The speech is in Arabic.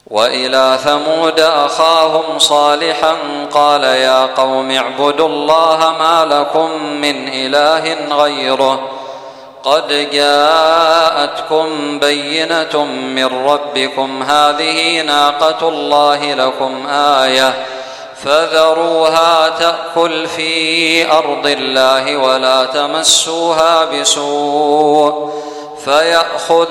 وإلى ثمود أخاهم صالحا قال يا قوم اعبدوا الله ما لكم من إله غيره قد جاءتكم بينة من ربكم هذه ناقة الله لكم آية فذروها تأكل في أرض الله ولا تمسوها بسوء فيأخذ